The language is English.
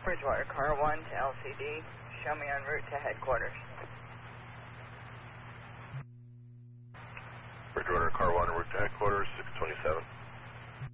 Bridgewater, car 1 to LCD. Show me en route to headquarters. Bridgewater, car 1, route to headquarters, 627.